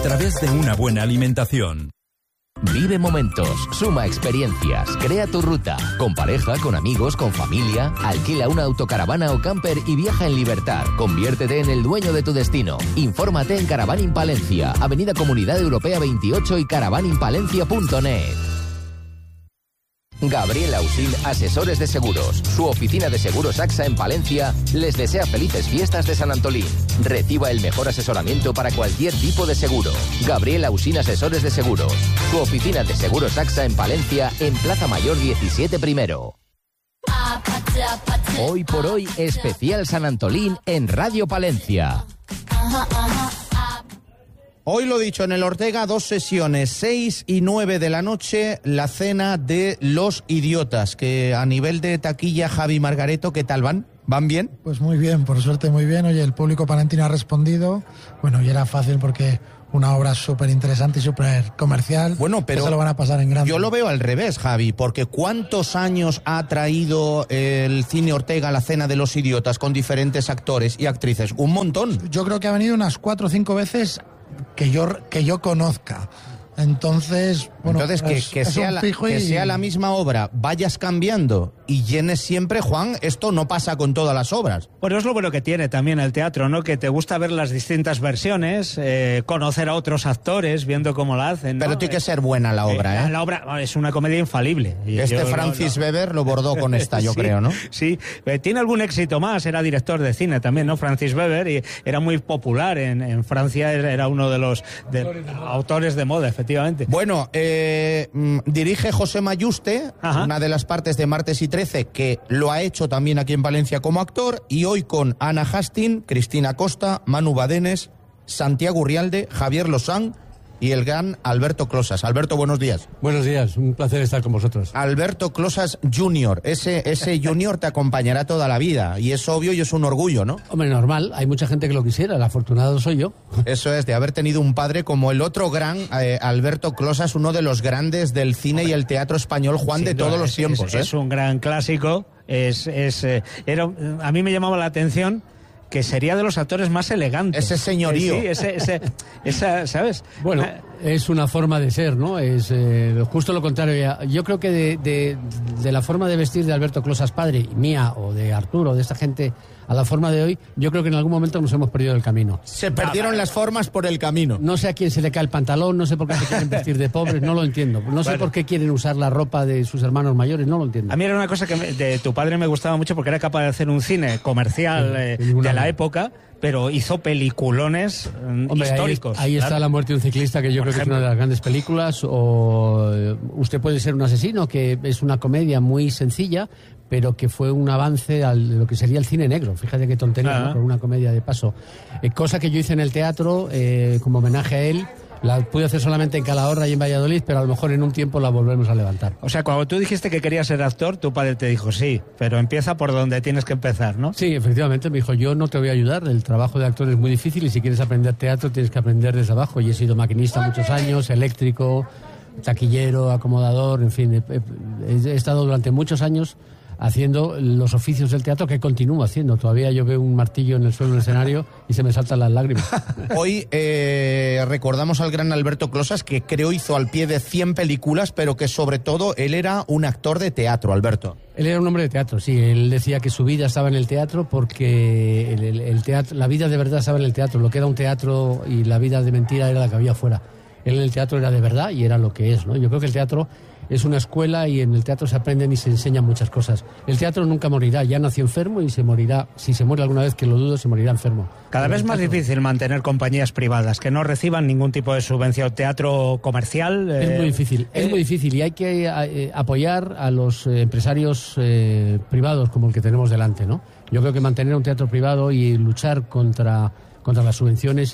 través de una buena alimentación. Vive momentos, suma experiencias, crea tu ruta. Con pareja, con amigos, con familia. Alquila una autocaravana o camper y viaja en libertad. Conviértete en el dueño de tu destino. Infórmate en Caravaning Palencia, Avenida Comunidad Europea 28 y caravaningpalencia.net. Gabriel Ausín, Asesores de Seguros. Su oficina de seguros AXA en Palencia les desea felices fiestas de San Antolín. Reciba el mejor asesoramiento para cualquier tipo de seguro. Gabriel Ausín, Asesores de Seguros. Su oficina de seguros AXA en Palencia, en Plaza Mayor 17 Primero. Hoy por hoy, especial San Antolín en Radio Palencia. Hoy lo dicho, en el Ortega, 2 sesiones, 6 y 9 de la noche, la cena de Los Idiotas, que a nivel de taquilla, Javi Margareto, ¿qué tal van? ¿Van bien? Pues muy bien, por suerte muy bien. Oye, el público palentino ha respondido. Bueno, y era fácil porque una obra súper interesante y súper comercial. Bueno, pero se lo van a pasar en grande. Yo lo veo al revés, Javi, porque ¿cuántos años ha traído el cine Ortega a la cena de Los Idiotas con diferentes actores y actrices? Un montón. Yo creo que ha venido unas 4 o 5 veces que yo conozca. Entonces, bueno, que sea la misma obra, vayas cambiando y llenes siempre, Juan, esto no pasa con todas las obras. Bueno, es lo bueno que tiene también el teatro, ¿no? Que te gusta ver las distintas versiones, conocer a otros actores, viendo cómo la hacen, ¿no? Pero tiene que ser buena la obra, ¿eh? La obra es una comedia infalible. Francis Weber lo bordó con esta, yo creo, ¿no? Sí, tiene algún éxito más, era director de cine también, ¿no? Francis Weber, y era muy popular en Francia, era uno de los autores de moda, efectivamente. Bueno, dirige José Mayuste, una de las partes de Martes y 13, que lo ha hecho también aquí en Valencia como actor, y hoy con Ana Hastin, Cristina Costa, Manu Badenes, Santiago Urrialde, Javier Lozán y el gran Alberto Closas. Alberto, buenos días. Buenos días, un placer estar con vosotros. Alberto Closas Junior, ese Junior te acompañará toda la vida, y es obvio y es un orgullo, ¿no? Hombre, normal, hay mucha gente que lo quisiera, el afortunado soy yo. Eso es, de haber tenido un padre como el otro gran Alberto Closas, uno de los grandes del cine y el teatro español, Juan, de todos los tiempos. Es un gran clásico, a mí me llamaba la atención que sería de los actores más elegantes. Ese señorío. Sí, esa, ¿sabes? Bueno, es una forma de ser, ¿no? Es justo lo contrario. Yo creo que de la forma de vestir de Alberto Closas padre, mía, o de Arturo, de esta gente, a la forma de hoy, yo creo que en algún momento nos hemos perdido el camino. Se perdieron las formas por el camino. No sé a quién se le cae el pantalón, no sé por qué se quieren vestir de pobres, no lo entiendo. No sé por qué quieren usar la ropa de sus hermanos mayores, no lo entiendo. A mí era una cosa que de tu padre me gustaba mucho porque era capaz de hacer un cine comercial de la época, pero hizo peliculones históricos. Ahí está La muerte de un ciclista, que yo creo que es una de las grandes películas, o Usted puede ser un asesino, que es una comedia muy sencilla, pero que fue un avance a lo que sería el cine negro. Fíjate qué tontería, ¿no? Con una comedia de paso. Cosa que yo hice en el teatro, como homenaje a él. La pude hacer solamente en Calahorra y en Valladolid, pero a lo mejor en un tiempo la volvemos a levantar. O sea, cuando tú dijiste que querías ser actor, tu padre te dijo sí, pero empieza por donde tienes que empezar, ¿no? Sí, efectivamente, me dijo, yo no te voy a ayudar, el trabajo de actor es muy difícil y si quieres aprender teatro tienes que aprender desde abajo. Y he sido maquinista muchos años, eléctrico, taquillero, acomodador, en fin, he estado durante muchos años haciendo los oficios del teatro, que continúo haciendo. Todavía yo veo un martillo en el suelo del escenario y se me saltan las lágrimas. Hoy recordamos al gran Alberto Closas, que creo hizo al pie de 100 películas, pero que sobre todo él era un actor de teatro, Alberto. Él era un hombre de teatro, sí. Él decía que su vida estaba en el teatro porque el teatro, la vida de verdad estaba en el teatro. Lo que era un teatro y la vida de mentira era la que había afuera. Él en el teatro era de verdad y era lo que es, ¿no? Yo creo que el teatro es una escuela y en el teatro se aprenden y se enseñan muchas cosas. El teatro nunca morirá, ya nació enfermo y se morirá, si se muere alguna vez, que lo dudo, se morirá enfermo. Cada vez más difícil mantener compañías privadas que no reciban ningún tipo de subvención. Teatro comercial... Es muy difícil, es muy difícil y hay que apoyar a los empresarios privados como el que tenemos delante, ¿no? Yo creo que mantener un teatro privado y luchar contra las subvenciones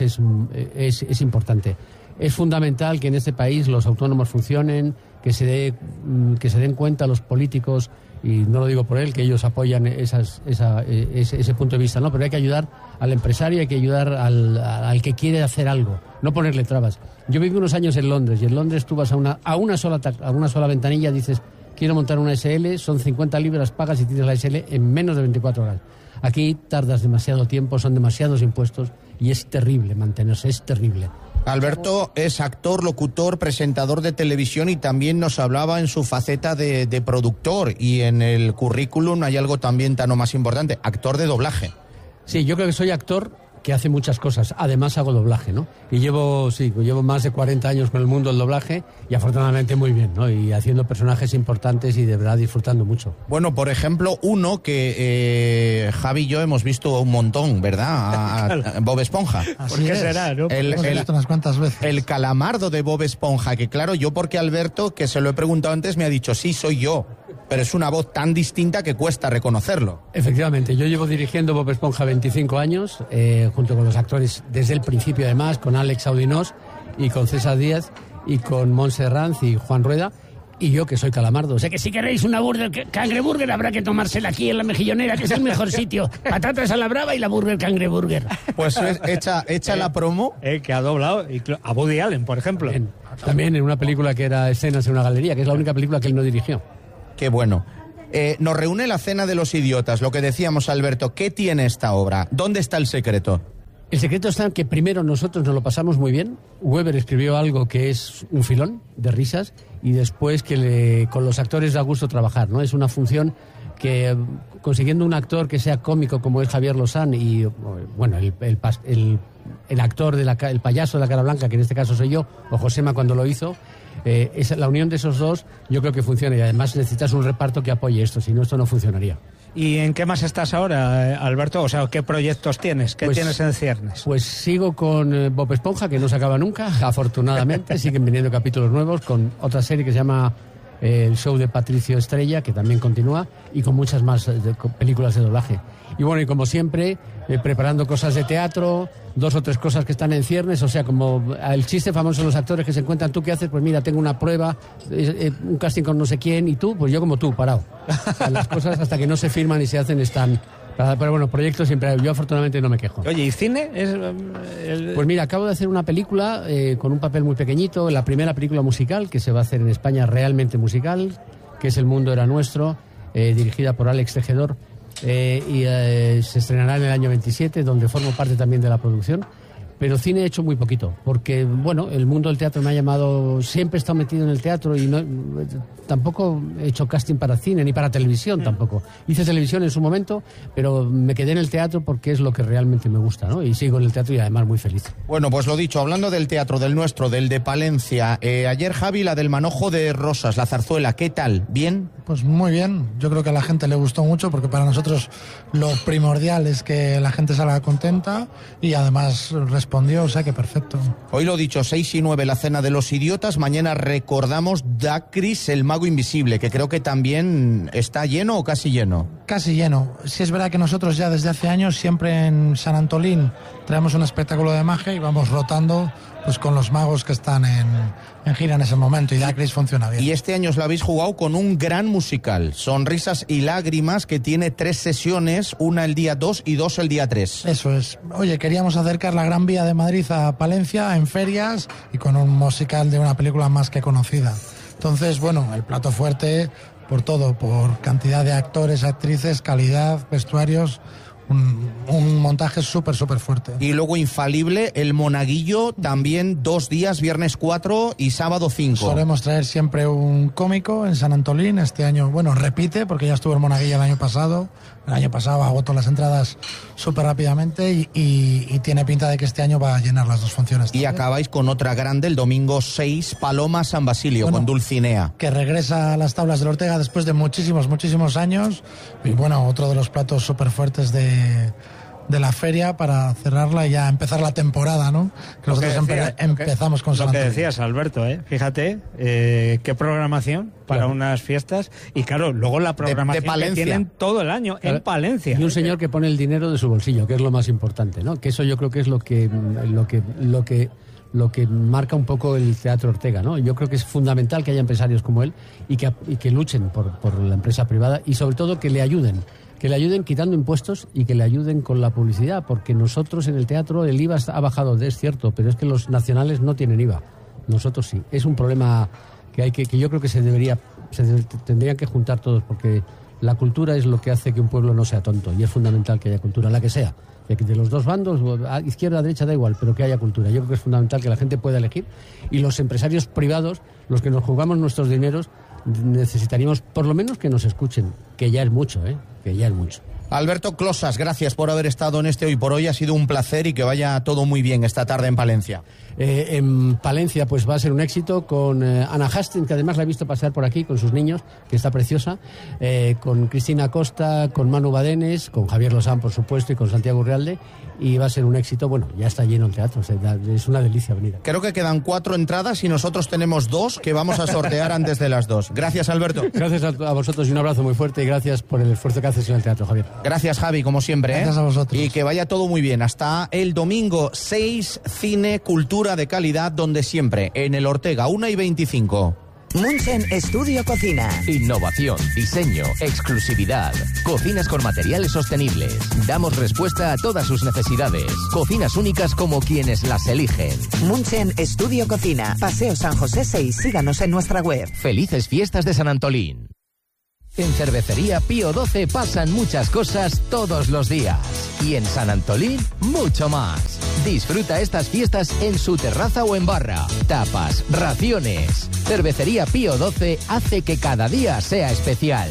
es importante. Es fundamental que en este país los autónomos funcionen, que se den cuenta los políticos, y no lo digo por él, que ellos apoyan ese punto de vista, ¿no? Pero hay que ayudar al empresario, hay que ayudar al que quiere hacer algo, no ponerle trabas. Yo viví unos años en Londres, y en Londres tú vas a una sola ventanilla, dices, quiero montar una SL, son 50 libras, pagas y tienes la SL en menos de 24 horas. Aquí tardas demasiado tiempo, son demasiados impuestos, y es terrible mantenerse, es terrible. Alberto es actor, locutor, presentador de televisión y también nos hablaba en su faceta de productor, y en el currículum hay algo también tan o más importante, actor de doblaje. Sí, yo creo que soy actor que hace muchas cosas. Además hago doblaje, ¿no? Y llevo más de 40 años con el mundo del doblaje y afortunadamente muy bien, ¿no? Y haciendo personajes importantes y de verdad disfrutando mucho. Bueno, por ejemplo, uno que Javi y yo hemos visto un montón, ¿verdad? A Bob Esponja. ¿Por qué será, no? Hemos visto unas cuantas veces. El calamardo de Bob Esponja, que claro, yo porque Alberto, que se lo he preguntado antes, me ha dicho, sí, soy yo. Pero es una voz tan distinta que cuesta reconocerlo. Efectivamente, yo llevo dirigiendo Bob Esponja 25 años, junto con los actores desde el principio además, con Alex Audinós y con César Díaz y con Montse Ranz y Juan Rueda, y yo que soy Calamardo. O sea que si queréis una cangreburger habrá que tomársela aquí en la Mejillonera, que es el mejor sitio. Patatas a la brava y la burger cangreburger. Pues echa la promo. Que ha doblado a Woody Allen, por ejemplo. También en una película que era Escenas en una galería, que es la única película que él no dirigió. Qué bueno. Nos reúne La Cena de los Idiotas, lo que decíamos, Alberto. ¿Qué tiene esta obra? ¿Dónde está el secreto? El secreto está en que primero nosotros nos lo pasamos muy bien. Weber escribió algo que es un filón de risas, y después que con los actores da gusto trabajar, ¿no? Es una función que, consiguiendo un actor que sea cómico como es Javier Lozán y, bueno, el actor, el payaso de la cara blanca, que en este caso soy yo, o Josema cuando lo hizo, la unión de esos dos yo creo que funciona, y además necesitas un reparto que apoye esto, si no, esto no funcionaría. ¿Y en qué más estás ahora, Alberto? O sea, ¿qué proyectos tienes? ¿Qué tienes en ciernes? Pues sigo con Bob Esponja, que no se acaba nunca, afortunadamente. Siguen viniendo capítulos nuevos, con otra serie que se llama El Show de Patricio Estrella, que también continúa, y con muchas más películas de doblaje. Y bueno, y como siempre, preparando cosas de teatro, 2 o 3 cosas que están en ciernes, o sea, como el chiste famoso de los actores que se encuentran, ¿tú qué haces? Pues mira, tengo una prueba, un casting con no sé quién, y tú, pues yo como tú, parado. O sea, las cosas hasta que no se firman y se hacen están... Pero bueno, proyectos siempre hay. Yo afortunadamente no me quejo. Oye, ¿y cine? Pues mira, acabo de hacer una película con un papel muy pequeñito, la primera película musical que se va a hacer en España, realmente musical, que es El Mundo Era Nuestro, dirigida por Alex Tejedor, y se estrenará en el año 27, donde formo parte también de la producción. Pero cine he hecho muy poquito, porque, bueno, el mundo del teatro me ha llamado, siempre he estado metido en el teatro y tampoco he hecho casting para cine, ni para televisión tampoco. Hice televisión en su momento, pero me quedé en el teatro porque es lo que realmente me gusta, ¿no? Y sigo en el teatro y además muy feliz. Bueno, pues lo dicho, hablando del teatro, del nuestro, del de Palencia, ayer, Javi, la del Manojo de Rosas, la zarzuela, ¿qué tal? ¿Bien? Pues muy bien, yo creo que a la gente le gustó mucho, porque para nosotros lo primordial es que la gente salga contenta, y además respondió, o sea que perfecto. Hoy lo dicho, 6 y 9, La Cena de los Idiotas. Mañana recordamos Dacris, el mago invisible, que creo que también está lleno o casi lleno. Casi lleno. Sí, es verdad que nosotros ya desde hace años, siempre en San Antolín, traemos un espectáculo de magia y vamos rotando pues con los magos que están en gira en ese momento, y Dacris funciona bien. Y este año os lo habéis jugado con un gran musical, Sonrisas y Lágrimas, que tiene 3 sesiones, una el día 2 y 2 el día 3. Eso es. Oye, queríamos acercar la Gran Vía de Madrid a Palencia en ferias, y con un musical de una película más que conocida. Entonces, bueno, el plato fuerte por todo, por cantidad de actores, actrices, calidad, vestuarios... Un montaje súper fuerte. Y luego infalible, el Monaguillo, también 2 días, viernes 4 y sábado 5. Solemos traer siempre un cómico en San Antolín. Este año, bueno, repite, porque ya estuvo el Monaguillo el año pasado. El año pasado agotó las entradas súper rápidamente, y tiene pinta de que este año va a llenar las 2 funciones. Y acabáis con otra grande el domingo 6, Paloma San Basilio, con Dulcinea. Que regresa a las tablas del Ortega después de muchísimos años. Y bueno, otro de los platos súper fuertes de la feria para cerrarla y ya empezar la temporada, ¿no? Que nosotros empezamos con San Lo que Antonio. decías, Alberto, fíjate, qué programación para unas fiestas, y claro, luego la programación que tienen todo el año en Palencia. Y un señor que pone el dinero de su bolsillo, que es lo más importante, ¿no? Que eso yo creo que es lo que marca un poco el Teatro Ortega, ¿no? Yo creo que es fundamental que haya empresarios como él y que luchen por la empresa privada, y sobre todo que le ayuden quitando impuestos y que le ayuden con la publicidad, porque nosotros en el teatro el IVA ha bajado, es cierto, pero es que los nacionales no tienen IVA, nosotros sí. Es un problema que yo creo que se tendrían que juntar todos, porque la cultura es lo que hace que un pueblo no sea tonto, y es fundamental que haya cultura, la que sea, de los dos bandos, a izquierda, a derecha, da igual, pero que haya cultura. Yo creo que es fundamental que la gente pueda elegir, y los empresarios privados, los que nos jugamos nuestros dineros, necesitaríamos por lo menos que nos escuchen, que ya es mucho, que ya es mucho. Alberto Closas, gracias por haber estado en este Hoy por Hoy. Ha sido un placer y que vaya todo muy bien esta tarde en Palencia. En Palencia pues va a ser un éxito con Ana Hastings, que además la he visto pasar por aquí con sus niños, que está preciosa, con Cristina Costa, con Manu Badenes, con Javier Lozán, por supuesto, y con Santiago Urrealde, y va a ser un éxito. Bueno, ya está lleno el teatro, es una delicia venir. Creo que quedan 4 entradas y nosotros tenemos 2 que vamos a sortear antes de las 2. Gracias, Alberto. Gracias a vosotros y un abrazo muy fuerte, y gracias por el esfuerzo que haces en el teatro, Javier. Gracias, Javi, como siempre. Gracias a vosotros. Y que vaya todo muy bien. Hasta el domingo 6, cine, cultura de calidad, donde siempre, en el Ortega 1:25. Munchen Estudio Cocina. Innovación, diseño, exclusividad. Cocinas con materiales sostenibles. Damos respuesta a todas sus necesidades. Cocinas únicas como quienes las eligen. Munchen Estudio Cocina. Paseo San José 6. Síganos en nuestra web. Felices fiestas de San Antolín. En Cervecería Pío XII pasan muchas cosas todos los días. Y en San Antolín, mucho más. Disfruta estas fiestas en su terraza o en barra. Tapas, raciones. Cervecería Pío XII hace que cada día sea especial.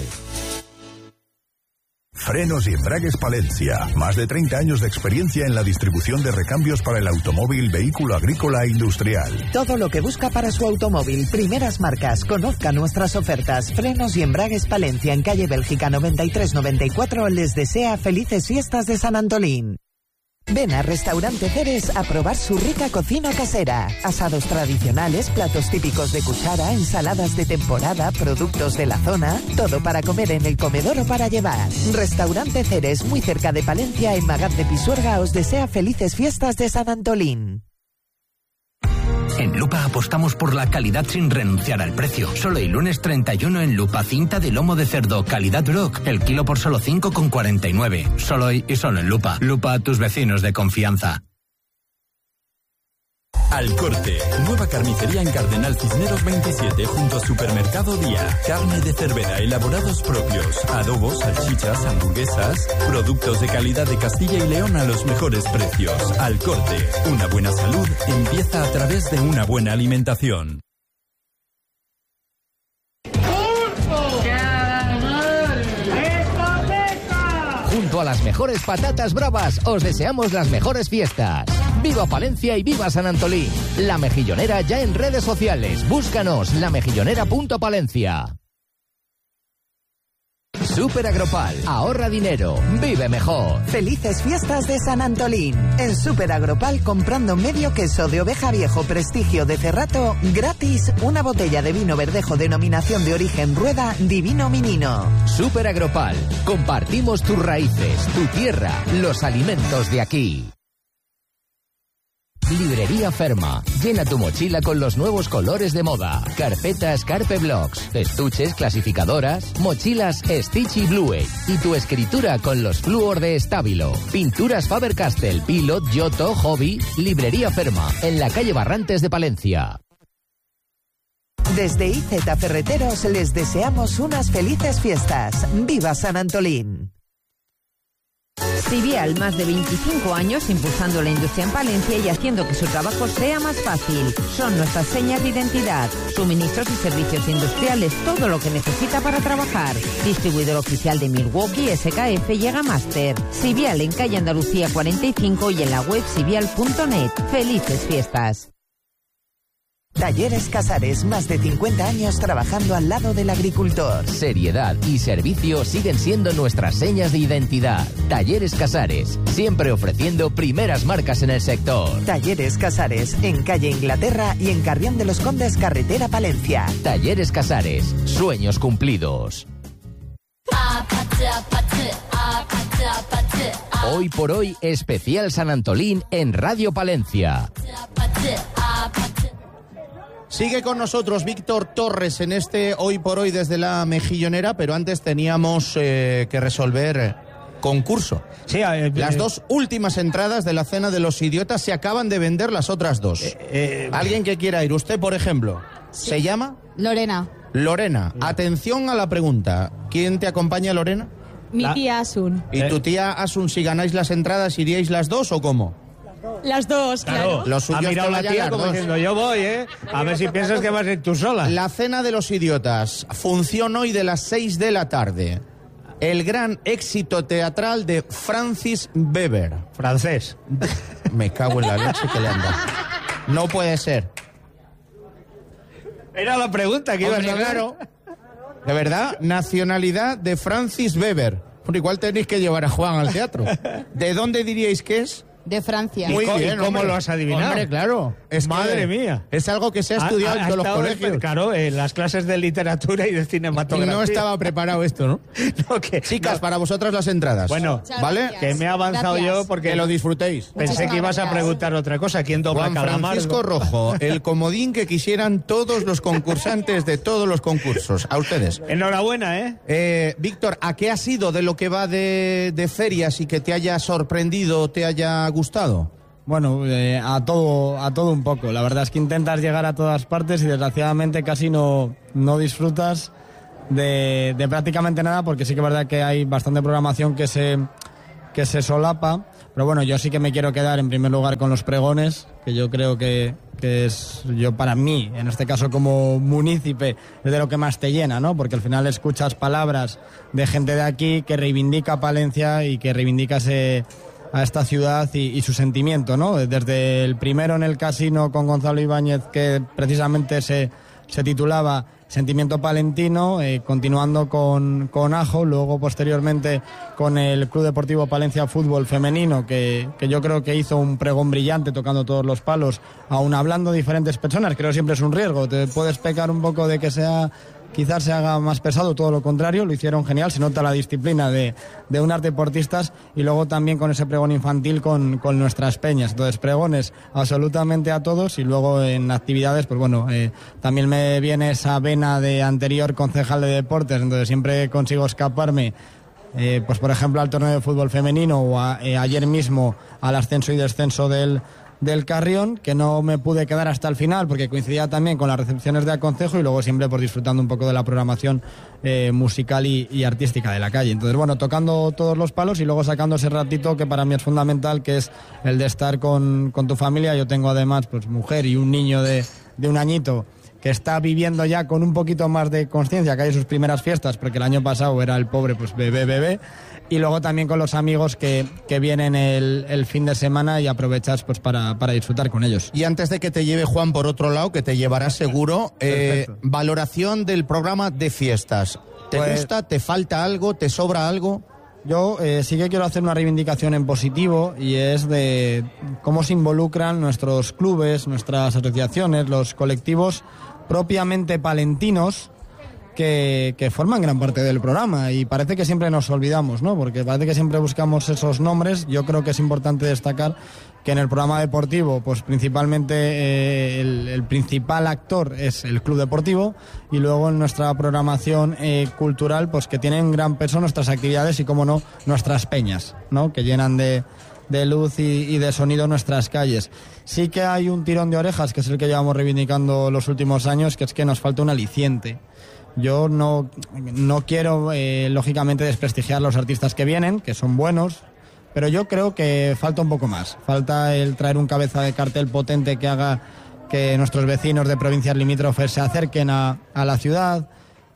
Frenos y Embragues Palencia. Más de 30 años de experiencia en la distribución de recambios para el automóvil, vehículo agrícola e industrial. Todo lo que busca para su automóvil. Primeras marcas. Conozca nuestras ofertas. Frenos y Embragues Palencia, en calle Bélgica 93-94. Les desea felices fiestas de San Antolín. Ven a Restaurante Ceres a probar su rica cocina casera. Asados tradicionales, platos típicos de cuchara, ensaladas de temporada, productos de la zona. Todo para comer en el comedor o para llevar. Restaurante Ceres, muy cerca de Palencia, en Magat de Pisuerga, os desea felices fiestas de San Antolín. En Lupa apostamos por la calidad sin renunciar al precio. Solo el lunes 31 en Lupa, cinta de lomo de cerdo, calidad Brock, el kilo por solo 5,49. Solo hoy y solo en Lupa. Lupa, tus vecinos de confianza. Al Corte, nueva carnicería en Cardenal Cisneros 27 junto a Supermercado Día. Carne de Cervera, elaborados propios, adobos, salchichas, hamburguesas, productos de calidad de Castilla y León a los mejores precios. Al Corte, una buena salud empieza a través de una buena alimentación. Junto a las mejores patatas bravas, os deseamos las mejores fiestas. ¡Viva Palencia y viva San Antolín! La Mejillonera ya en redes sociales. Búscanos, lamejillonera.palencia. Super Agropal. Ahorra dinero. Vive mejor. Felices fiestas de San Antolín. En Super Agropal, comprando medio queso de oveja viejo prestigio de Cerrato, gratis una botella de vino verdejo denominación de origen Rueda Divino Minino. Super Agropal. Compartimos tus raíces, tu tierra, los alimentos de aquí. Librería Ferma. Llena tu mochila con los nuevos colores de moda. Carpetas Carpe Blocks, estuches, clasificadoras, mochilas Stitch y Bluey. Y tu escritura con los flúor de Stabilo. Pinturas Faber-Castell, Pilot, Giotto, Hobby. Librería Ferma, en la calle Barrantes de Palencia. Desde IZ Ferreteros les deseamos unas felices fiestas. ¡Viva San Antolín! Civial, más de 25 años impulsando la industria en Palencia y haciendo que su trabajo sea más fácil. Son nuestras señas de identidad, suministros y servicios industriales, todo lo que necesita para trabajar. Distribuidor oficial de Milwaukee, SKF y Egamaster. Civial, en calle Andalucía 45 y en la web civial.net. ¡Felices fiestas! Talleres Casares, más de 50 años trabajando al lado del agricultor. Seriedad y servicio siguen siendo nuestras señas de identidad. Talleres Casares, siempre ofreciendo primeras marcas en el sector. Talleres Casares, en calle Inglaterra y en Carrión de los Condes, carretera Palencia. Talleres Casares, sueños cumplidos. Hoy por hoy, especial San Antolín en Radio Palencia. Sigue con nosotros Víctor Torres en este Hoy por Hoy desde la Mejillonera, pero antes teníamos que resolver concurso. Sí, las 2 últimas entradas de la Cena de los Idiotas se acaban de vender, las otras 2. ¿Alguien que quiera ir? Usted, por ejemplo. Sí. ¿Se llama? Lorena. Lorena, atención a la pregunta. ¿Quién te acompaña, Lorena? Mi tía Asun. ¿Y tu tía Asun, si ganáis las entradas, iríais las dos o cómo? Las dos, claro. Lo suyo ha es mirado que la vayan tía las como dos. diciendo, yo voy, a ver si piensas que vas a ir tú sola. La cena de los idiotas, función hoy de las 6 de la tarde. El gran éxito teatral de Francis Weber. Francés. Me cago en la leche que le han dado. No puede ser. Era la pregunta que iba a Hombre, saber. claro. De verdad, nacionalidad de Francis Weber. Bueno, igual tenéis que llevar a Juan al teatro. ¿De dónde diríais que es? De Francia. Muy ¿Y bien, cómo hombre. lo has adivinado? Hombre, claro. Es Madre que mía. Es algo que se ha estudiado en todos los estado colegios. Claro, en las clases de literatura y de Y cinematografía. no estaba preparado esto, ¿no? No, que- Chicas, no. para vosotras las entradas. Bueno, ¿vale? que me he avanzado Gracias. yo porque Que lo disfrutéis. pensé que ibas a preguntar otra cosa. ¿Quién dobla Juan Calamardo? Francisco Rojo, el comodín que quisieran todos los concursantes de todos los concursos. A ustedes. Enhorabuena, Víctor, ¿a qué ha sido de lo que va de ferias y que te haya sorprendido, te haya gustado? Bueno, a todo un poco. La verdad es que intentas llegar a todas partes y desgraciadamente casi no disfrutas de prácticamente nada, porque sí que es verdad que hay bastante programación que se solapa. Pero bueno, yo sí que me quiero quedar en primer lugar con los pregones, que yo creo que es, yo para mí, en este caso como munícipe, es de lo que más te llena, ¿no? Porque al final escuchas palabras de gente de aquí que reivindica Palencia y que reivindica a esta ciudad y su sentimiento, ¿no? Desde el primero en el casino con Gonzalo Ibáñez, que precisamente se titulaba Sentimiento Palentino, continuando con Ajo, luego posteriormente con el Club Deportivo Palencia Fútbol Femenino, que yo creo que hizo un pregón brillante tocando todos los palos, aun hablando diferentes personas. Creo que siempre es un riesgo, te puedes pecar un poco de que quizás se haga más pesado, todo lo contrario, lo hicieron genial, se nota la disciplina de unas deportistas, y luego también con ese pregón infantil con nuestras peñas. Entonces, pregones absolutamente a todos, y luego en actividades, pues bueno, también me viene esa vena de anterior concejal de deportes, entonces siempre consigo escaparme, pues por ejemplo al torneo de fútbol femenino o ayer mismo al ascenso y descenso del Carrión, que no me pude quedar hasta el final porque coincidía también con las recepciones de aconsejo, y luego siempre pues disfrutando un poco de la programación musical y artística de la calle. Entonces, bueno, tocando todos los palos y luego sacando ese ratito que para mí es fundamental, que es el de estar con tu familia. Yo tengo además pues mujer y un niño de un añito que está viviendo ya con un poquito más de conciencia, que hay sus primeras fiestas, porque el año pasado era el pobre pues bebé. Y luego también con los amigos que vienen el fin de semana, y aprovechas pues para disfrutar con ellos. Y antes de que te lleve Juan por otro lado, que te llevará seguro, valoración del programa de fiestas. ¿Te gusta? ¿Te falta algo? ¿Te sobra algo? Yo sí que quiero hacer una reivindicación en positivo, y es de cómo se involucran nuestros clubes, nuestras asociaciones, los colectivos propiamente palentinos, que forman gran parte del programa, y parece que siempre nos olvidamos, ¿no? Porque parece que siempre buscamos esos nombres. Yo creo que es importante destacar que en el programa deportivo, pues principalmente el principal actor es el Club Deportivo, y luego en nuestra programación cultural, pues que tienen gran peso nuestras actividades y, como no, nuestras peñas, ¿no? Que llenan de luz y de sonido nuestras calles. Sí que hay un tirón de orejas, que es el que llevamos reivindicando los últimos años, que es que nos falta un aliciente. Yo no quiero, lógicamente, desprestigiar a los artistas que vienen, que son buenos, pero yo creo que falta un poco más. Falta el traer un cabeza de cartel potente que haga que nuestros vecinos de provincias limítrofes se acerquen a la ciudad.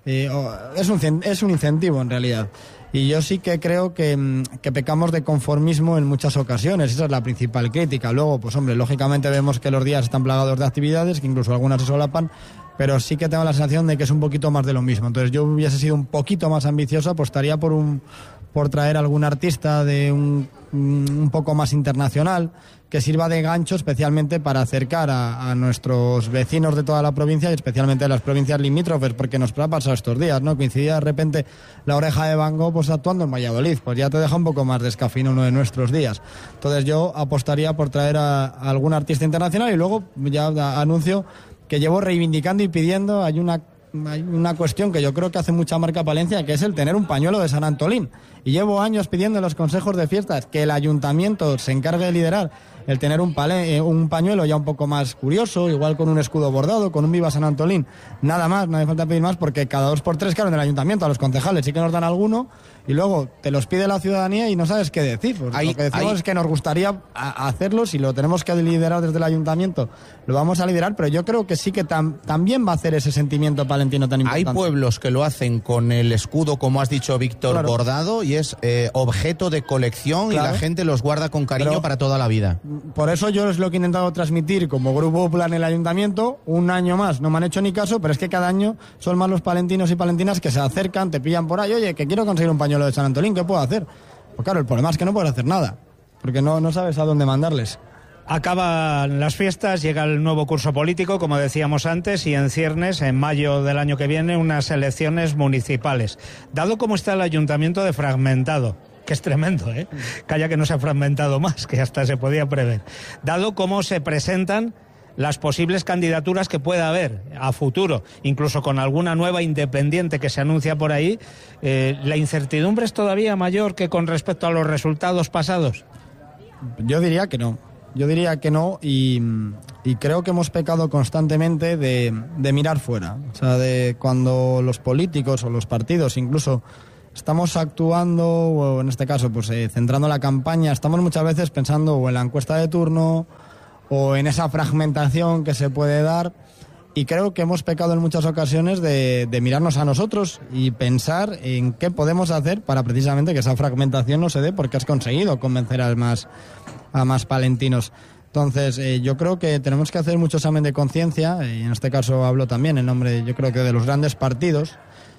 Es un incentivo, en realidad. Y yo sí que creo que pecamos de conformismo en muchas ocasiones. Esa es la principal crítica. Luego, pues hombre, lógicamente vemos que los días están plagados de actividades, que incluso algunas se solapan, pero sí que tengo la sensación de que es un poquito más de lo mismo. Entonces yo hubiese sido un poquito más ambicioso, apostaría por traer algún artista de un poco más internacional, que sirva de gancho especialmente para acercar a nuestros vecinos de toda la provincia, y especialmente a las provincias limítrofes, porque nos ha pasado estos días, ¿no? Coincidía de repente La Oreja de Van Gogh pues actuando en Valladolid, pues ya te deja un poco más descafeinado uno de nuestros días. Entonces yo apostaría por traer a algún artista internacional, y luego ya anuncio que llevo reivindicando y pidiendo. Hay una cuestión que yo creo que hace mucha marca Palencia, que es el tener un pañuelo de San Antolín. Y llevo años pidiendo en los consejos de fiestas que el ayuntamiento se encargue de liderar el tener un pañuelo ya un poco más curioso, igual con un escudo bordado, con un Viva San Antolín, nada más, no hace falta pedir más, porque cada 2x3, claro, en el ayuntamiento a los concejales sí que nos dan alguno, y luego te los pide la ciudadanía y no sabes qué decir. Pues lo que decimos es que nos gustaría hacerlo, si lo tenemos que liderar desde el ayuntamiento, lo vamos a liderar, pero yo creo que sí que también va a hacer ese sentimiento palentino tan importante. Hay pueblos que lo hacen con el escudo, como has dicho, Víctor, claro, bordado, y es objeto de colección, claro, y la gente los guarda con cariño para toda la vida. Por eso yo es lo que he intentado transmitir como Grupo Popular en el ayuntamiento. Un año más no me han hecho ni caso, pero es que cada año son más los palentinos y palentinas que se acercan, te pillan por ahí, oye, que quiero conseguir un pañuelo de San Antolín, ¿qué puedo hacer? Pues claro, el problema es que no puedes hacer nada, porque no sabes a dónde mandarles. Acaban las fiestas, llega el nuevo curso político, como decíamos antes, y en ciernes, en mayo del año que viene, unas elecciones municipales. Dado cómo está el ayuntamiento de fragmentado, que es tremendo, calla que no se ha fragmentado más, que hasta se podía prever. Dado cómo se presentan las posibles candidaturas que pueda haber a futuro, incluso con alguna nueva independiente que se anuncia por ahí, ¿la incertidumbre es todavía mayor que con respecto a los resultados pasados? Yo diría que no. Y creo que hemos pecado constantemente de mirar fuera. O sea, de cuando los políticos o los partidos incluso estamos actuando, o en este caso pues centrando la campaña, estamos muchas veces pensando o en la encuesta de turno o en esa fragmentación que se puede dar, y creo que hemos pecado en muchas ocasiones de mirarnos a nosotros y pensar en qué podemos hacer para precisamente que esa fragmentación no se dé, porque has conseguido convencer a más palentinos. Entonces, yo creo que tenemos que hacer mucho examen de conciencia, y en este caso hablo también en nombre, yo creo que de los grandes partidos,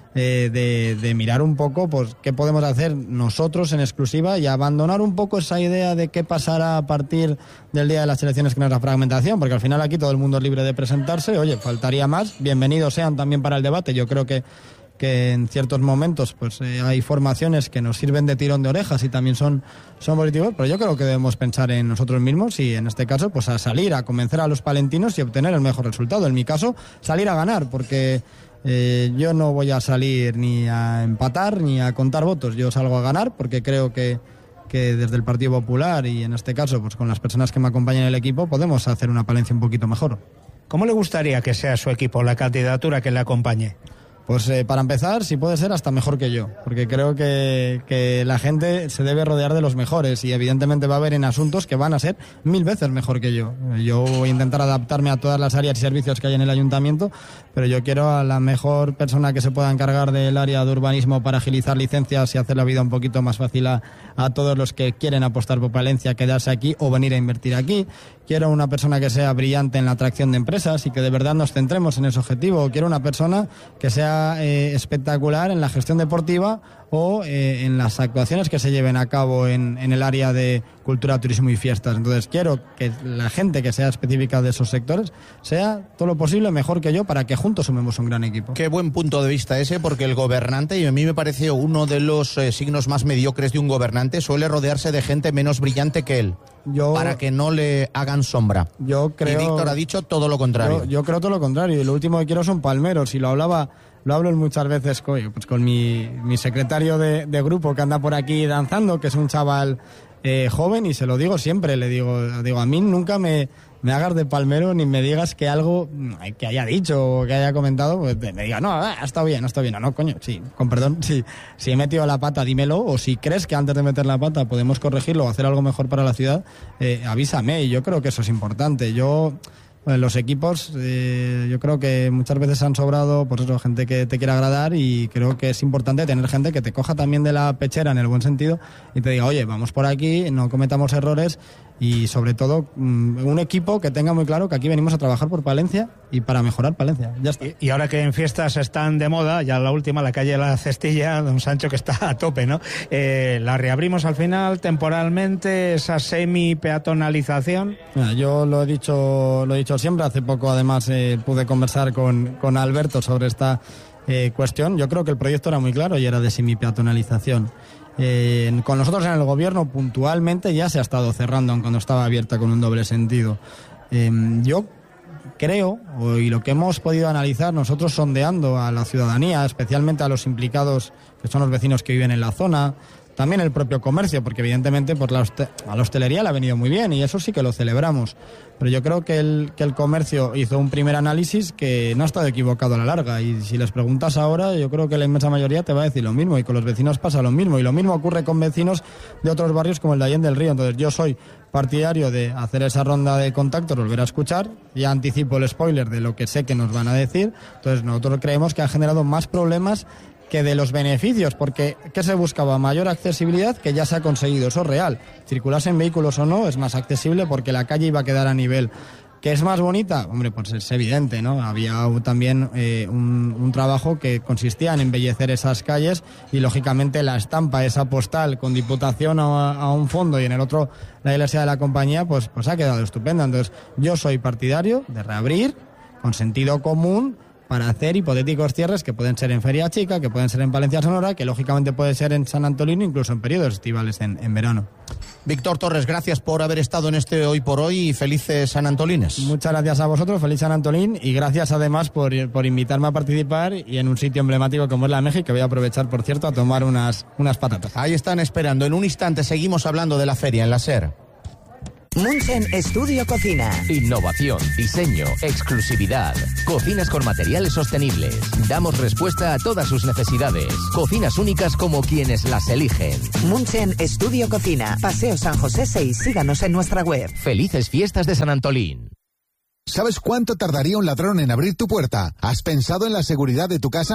de mirar un poco pues qué podemos hacer nosotros en exclusiva y abandonar un poco esa idea de qué pasará a partir del día de las elecciones, que no es la fragmentación, porque al final aquí todo el mundo es libre de presentarse. Oye, faltaría más, bienvenidos sean también para el debate. Yo creo que en ciertos momentos pues hay formaciones que nos sirven de tirón de orejas y también son positivos, pero yo creo que debemos pensar en nosotros mismos y en este caso pues a salir a convencer a los palentinos y obtener el mejor resultado. En mi caso, salir a ganar, porque yo no voy a salir ni a empatar ni a contar votos. Yo salgo a ganar porque creo que desde el Partido Popular y en este caso pues con las personas que me acompañan en el equipo podemos hacer una Palencia un poquito mejor. ¿Cómo le gustaría que sea su equipo, la candidatura que le acompañe? Pues para empezar, si puede ser hasta mejor que yo, porque creo que la gente se debe rodear de los mejores y evidentemente va a haber en asuntos que van a ser 1000 veces mejor que yo. Yo voy a intentar adaptarme a todas las áreas y servicios que hay en el ayuntamiento, pero yo quiero a la mejor persona que se pueda encargar del área de urbanismo para agilizar licencias y hacer la vida un poquito más fácil a todos los que quieren apostar por Palencia, quedarse aquí o venir a invertir aquí. Quiero una persona que sea brillante en la atracción de empresas y que de verdad nos centremos en ese objetivo. Quiero una persona que sea espectacular en la gestión deportiva o en las actuaciones que se lleven a cabo en el área de cultura, turismo y fiestas. Entonces quiero que la gente que sea específica de esos sectores sea todo lo posible mejor que yo para que juntos sumemos un gran equipo. Qué buen punto de vista ese, porque el gobernante, y a mí me parece uno de los signos más mediocres de un gobernante, suele rodearse de gente menos brillante que él, para que no le hagan sombra. Yo creo, y Víctor ha dicho todo lo contrario. Yo creo todo lo contrario, y lo último que quiero son palmeros, y lo hablo muchas veces con mi secretario de grupo que anda por aquí danzando, que es un chaval joven, y se lo digo siempre, le digo a mí nunca me hagas de palmero ni me digas que algo que haya dicho o que haya comentado, pues me diga, no, ha estado bien, no, coño, sí, con perdón, si he metido la pata, dímelo, o si crees que antes de meter la pata podemos corregirlo o hacer algo mejor para la ciudad, avísame, y yo creo que eso es importante. Los equipos, yo creo que muchas veces han sobrado, pues eso, gente que te quiera agradar, y creo que es importante tener gente que te coja también de la pechera en el buen sentido y te diga, oye, vamos por aquí, no cometamos errores, y sobre todo un equipo que tenga muy claro que aquí venimos a trabajar por Palencia y para mejorar Palencia. Ya está. Y ahora que en fiestas están de moda, ya la última, la calle La Cestilla, don Sancho, que está a tope, ¿no? La reabrimos al final temporalmente, esa semi-peatonalización. Yo lo he dicho siempre. Hace poco además pude conversar con Alberto sobre esta cuestión. Yo creo que el proyecto era muy claro y era de semi-peatonalización. Con nosotros en el gobierno puntualmente ya se ha estado cerrando cuando estaba abierta con un doble sentido. Yo creo, y lo que hemos podido analizar nosotros sondeando a la ciudadanía, especialmente a los implicados que son los vecinos que viven en la zona, también el propio comercio, porque evidentemente pues a la hostelería le ha venido muy bien y eso sí que lo celebramos. Pero yo creo que el comercio hizo un primer análisis que no ha estado equivocado a la larga, y si les preguntas ahora, yo creo que la inmensa mayoría te va a decir lo mismo, y con los vecinos pasa lo mismo, y lo mismo ocurre con vecinos de otros barrios como el de Allende del Río. Entonces yo soy partidario de hacer esa ronda de contactos, volver a escuchar, ya anticipo el spoiler de lo que sé que nos van a decir. Entonces nosotros creemos que ha generado más problemas que de los beneficios, porque ¿qué se buscaba? Mayor accesibilidad, que ya se ha conseguido, eso es real. Circularse en vehículos o no es más accesible porque la calle iba a quedar a nivel. ¿Que es más bonita? Hombre, pues es evidente, ¿no? Había también un trabajo que consistía en embellecer esas calles y, lógicamente, la estampa, esa postal con Diputación a un fondo y en el otro la iglesia de la compañía, pues ha quedado estupenda. Entonces, yo soy partidario de reabrir con sentido común para hacer hipotéticos cierres que pueden ser en Feria Chica, que pueden ser en Palencia Sonora, que lógicamente puede ser en San Antolín, incluso en periodos estivales en verano. Víctor Torres, gracias por haber estado en este Hoy por Hoy y felices San Antolines. Muchas gracias a vosotros, feliz San Antolín, y gracias además por invitarme a participar y en un sitio emblemático como es la México, que voy a aprovechar, por cierto, a tomar unas patatas. Ahí están esperando. En un instante seguimos hablando de la feria en la SER. Munchen Estudio Cocina. Innovación, diseño, exclusividad. Cocinas con materiales sostenibles. Damos respuesta a todas sus necesidades. Cocinas únicas como quienes las eligen. Munchen Estudio Cocina. Paseo San José 6. Síganos en nuestra web. Felices fiestas de San Antolín. ¿Sabes cuánto tardaría un ladrón en abrir tu puerta? ¿Has pensado en la seguridad de tu casa?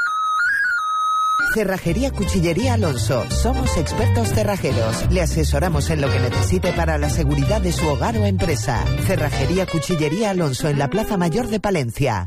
Cerrajería Cuchillería Alonso. Somos expertos cerrajeros. Le asesoramos en lo que necesite para la seguridad de su hogar o empresa. Cerrajería Cuchillería Alonso en la Plaza Mayor de Palencia.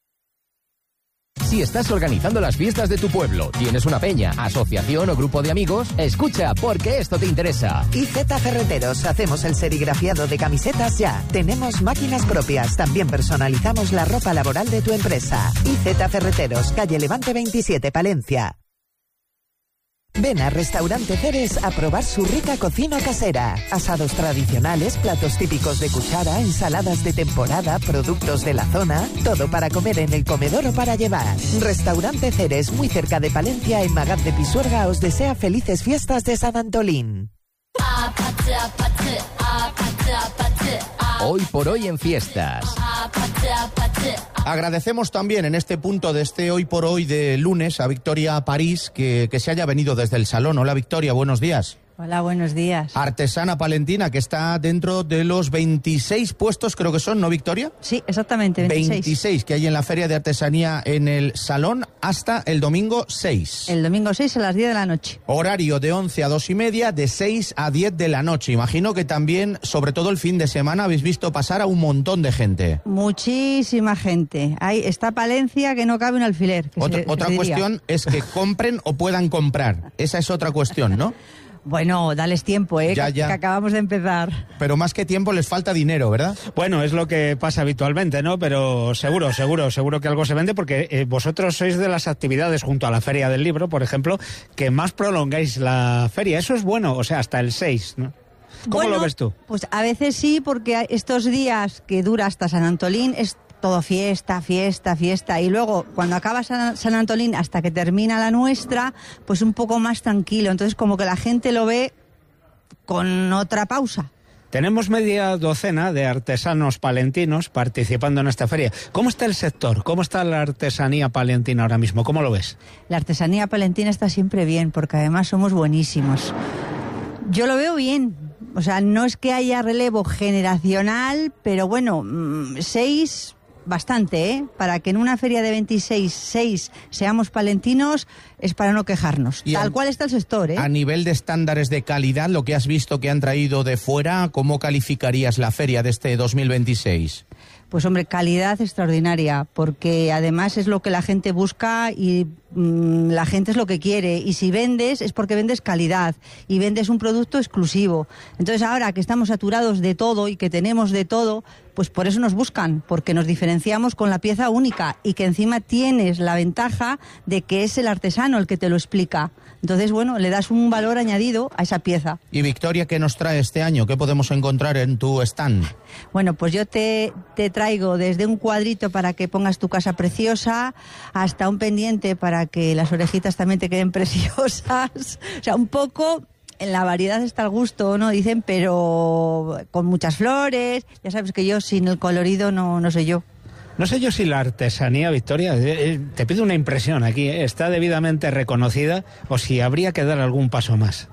Si estás organizando las fiestas de tu pueblo, tienes una peña, asociación o grupo de amigos, escucha, porque esto te interesa. IZ Ferreteros, hacemos el serigrafiado de camisetas ya. Tenemos máquinas propias, también personalizamos la ropa laboral de tu empresa. IZ Ferreteros, calle Levante 27, Palencia. Ven a Restaurante Ceres a probar su rica cocina casera. Asados tradicionales, platos típicos de cuchara, ensaladas de temporada, productos de la zona. Todo para comer en el comedor o para llevar. Restaurante Ceres, muy cerca de Palencia, en Magat de Pisuerga, os desea felices fiestas de San Antolín. Hoy por hoy en fiestas. Agradecemos también en este punto de este Hoy por Hoy de lunes a Victoria París que se haya venido desde el salón. Hola Victoria, buenos días. Hola, buenos días. Artesana palentina que está dentro de los 26 puestos, creo que son, ¿no, Victoria? Sí, exactamente, 26. 26 que hay en la Feria de Artesanía en el salón hasta el domingo 6. El domingo 6 a las 10 de la noche. Horario de 11 a 2:30, de 6 a 10 de la noche. Imagino que también, sobre todo el fin de semana, habéis visto pasar a un montón de gente. Muchísima gente. Ahí está Palencia que no cabe un alfiler. Otra cuestión es que compren o puedan comprar. Esa es otra cuestión, ¿no? Bueno, dales tiempo, ya. Que acabamos de empezar. Pero más que tiempo les falta dinero, ¿verdad? Bueno, es lo que pasa habitualmente, ¿no? Pero seguro que algo se vende porque vosotros sois de las actividades junto a la Feria del Libro, por ejemplo, que más prolongáis la feria. Eso es bueno, o sea, hasta el 6, ¿no? ¿Cómo lo ves tú? Pues a veces sí, porque estos días que dura hasta San Antolín es todo fiesta, fiesta, fiesta. Y luego, cuando acaba San Antolín hasta que termina la nuestra, pues un poco más tranquilo. Entonces, como que la gente lo ve con otra pausa. Tenemos media docena de artesanos palentinos participando en esta feria. ¿Cómo está el sector? ¿Cómo está la artesanía palentina ahora mismo? ¿Cómo lo ves? La artesanía palentina está siempre bien, porque además somos buenísimos. Yo lo veo bien. O sea, no es que haya relevo generacional, pero bueno, 6... Bastante, ¿eh? Para que en una feria de 6 seamos palentinos, es para no quejarnos. Y tal cual está el sector, ¿eh? A nivel de estándares de calidad, lo que has visto que han traído de fuera, ¿cómo calificarías la feria de este 2026? Pues hombre, calidad extraordinaria, porque además es lo que la gente busca y la gente es lo que quiere. Y si vendes, es porque vendes calidad y vendes un producto exclusivo. Entonces ahora que estamos saturados de todo y que tenemos de todo, pues por eso nos buscan, porque nos diferenciamos con la pieza única y que encima tienes la ventaja de que es el artesano el que te lo explica. Entonces, bueno, le das un valor añadido a esa pieza. Y Victoria, ¿qué nos trae este año? ¿Qué podemos encontrar en tu stand? Bueno, pues yo te traigo desde un cuadrito para que pongas tu casa preciosa hasta un pendiente para que las orejitas también te queden preciosas. O sea, un poco... En la variedad está el gusto, ¿no? Dicen, pero con muchas flores. Ya sabes que yo sin el colorido no soy yo. No sé yo si la artesanía, Victoria, te pido una impresión aquí, ¿está debidamente reconocida o si habría que dar algún paso más?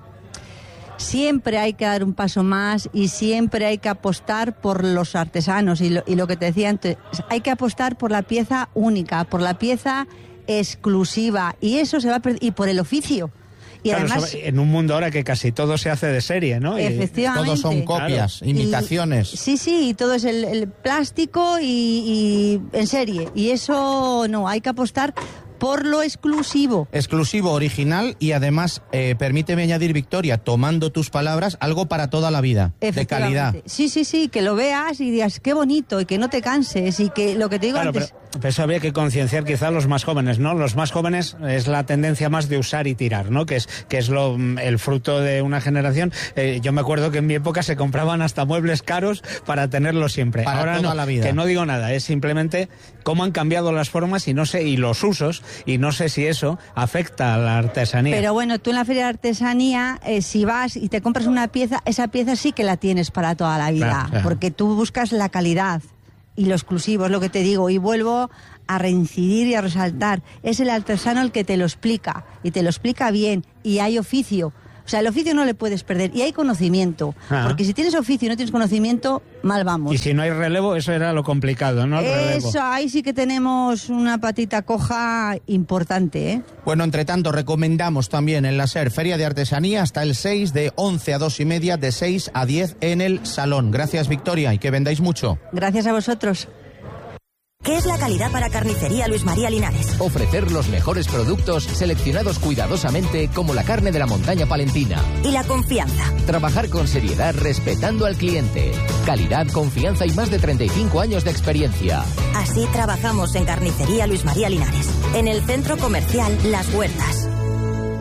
Siempre hay que dar un paso más y siempre hay que apostar por los artesanos. Y lo que te decía antes, hay que apostar por la pieza única, por la pieza exclusiva. Y eso se va a perder. Y por el oficio. Y claro, además, en un mundo ahora que casi todo se hace de serie, ¿no? Efectivamente. Todos son copias, claro, imitaciones. Sí, y todo es el plástico y en serie. Y eso no, hay que apostar por lo exclusivo. Exclusivo, original y además, permíteme añadir, Victoria, tomando tus palabras, algo para toda la vida, de calidad. Sí, que lo veas y digas qué bonito y que no te canses y que lo que te digo claro, antes... Pero eso habría que concienciar quizá a los más jóvenes, ¿no? Los más jóvenes es la tendencia más de usar y tirar, ¿no? Que es el fruto de una generación. Yo me acuerdo que en mi época se compraban hasta muebles caros para tenerlos siempre. Para ahora toda no, la vida. Que no digo nada, es simplemente cómo han cambiado las formas y los usos, y no sé si eso afecta a la artesanía. Pero bueno, tú en la feria de artesanía, si vas y te compras una pieza, esa pieza sí que la tienes para toda la vida, claro. Porque tú buscas la calidad y lo exclusivo, es lo que te digo, y vuelvo a reincidir y a resaltar, es el artesano el que te lo explica, y te lo explica bien, y hay oficio. O sea, el oficio no le puedes perder, y hay conocimiento, porque si tienes oficio y no tienes conocimiento, mal vamos. Y si no hay relevo, eso era lo complicado, ¿no? Eso, ahí sí que tenemos una patita coja importante, ¿eh? Bueno, entre tanto, recomendamos también en la SER Feria de Artesanía hasta el 6 de 11 a 2:30, de 6 a 10 en el Salón. Gracias, Victoria, y que vendáis mucho. Gracias a vosotros. ¿Qué es la calidad para Carnicería Luis María Linares? Ofrecer los mejores productos seleccionados cuidadosamente como la carne de la montaña palentina. Y la confianza. Trabajar con seriedad respetando al cliente. Calidad, confianza y más de 35 años de experiencia. Así trabajamos en Carnicería Luis María Linares, en el Centro Comercial Las Huertas.